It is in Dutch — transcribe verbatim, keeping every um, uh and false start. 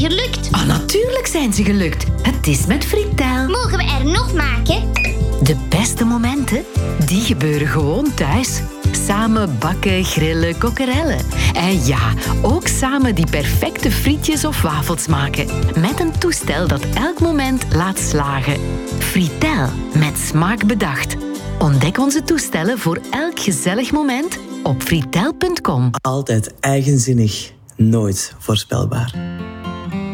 gelukt. Ah, natuurlijk zijn ze gelukt. Het is met Fritel. Mogen we er nog maken? De beste momenten, die gebeuren gewoon thuis. Samen bakken, grillen, kokkerellen. En ja, ook samen die perfecte frietjes of wafels maken. Met een toestel dat elk moment laat slagen. Fritel, met smaak bedacht. Ontdek onze toestellen voor elk gezellig moment op fritel punt com. Altijd eigenzinnig, nooit voorspelbaar.